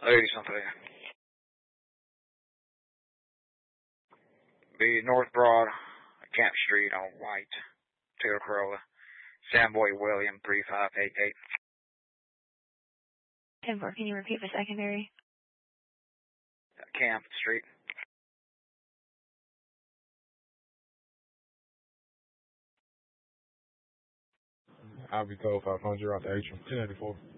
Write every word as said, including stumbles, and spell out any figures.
eighty something. Be North Broad, Camp Street on White, Taylor Corolla. Samboy William three five eight eight. ten four, can you repeat for secondary? Camp Street. I'll be code five hundred out to Atrium, ten eighty-four.